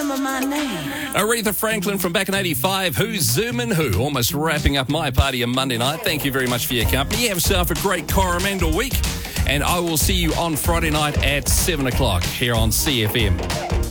remember my name. Aretha Franklin from back in 85. Who's Zooming Who? Almost wrapping up my party on Monday night. Thank you very much for your company. You have yourself a great Coromandel week. And I will see you on Friday night at 7 o'clock here on CFM.